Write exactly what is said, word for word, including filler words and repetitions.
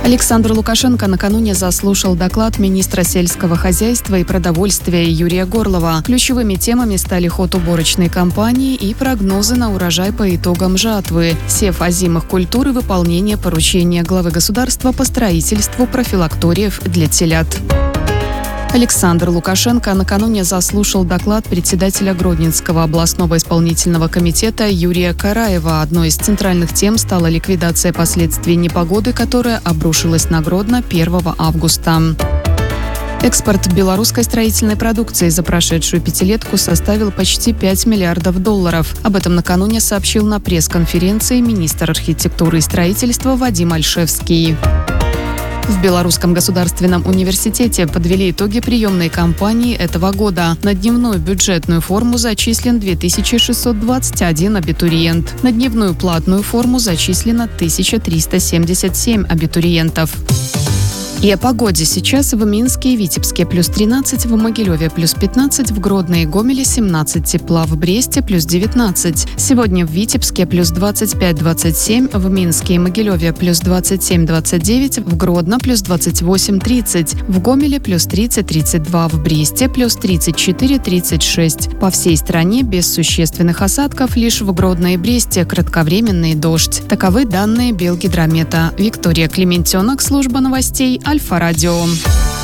Александр Лукашенко накануне заслушал доклад министра сельского хозяйства и продовольствия Юрия Горлова. Ключевыми темами стали ход уборочной кампании и прогнозы на урожай по итогам жатвы, сев озимых культур и выполнение поручения главы государства по строительству профилакториев для телят. Александр Лукашенко накануне заслушал доклад председателя Гродненского областного исполнительного комитета Юрия Караева. Одной из центральных тем стала ликвидация последствий непогоды, которая обрушилась на Гродно первого августа. Экспорт белорусской строительной продукции за прошедшую пятилетку составил почти пять миллиардов долларов. Об этом накануне сообщил на пресс-конференции министр архитектуры и строительства Вадим Ольшевский. В Белорусском государственном университете подвели итоги приемной кампании этого года. На дневную бюджетную форму зачислен две тысячи шестьсот двадцать один абитуриент. На дневную платную форму зачислено тысяча триста семьдесят семь абитуриентов. И о погоде. Сейчас в Минске и Витебске плюс тринадцать, в Могилеве плюс пятнадцать, в Гродно и Гомеле семнадцать тепла, в Бресте плюс девятнадцать. Сегодня в Витебске плюс двадцать пять двадцать семь, в Минске и Могилеве плюс двадцать семь двадцать девять, в Гродно плюс двадцать восемь тридцать, в Гомеле плюс тридцать тридцать два, в Бресте плюс тридцать четыре тридцать шесть. По всей стране без существенных осадков, лишь в Гродно и Бресте кратковременный дождь. Таковы данные Белгидромета. Виктория Клементенок, служба новостей Альфа-радио.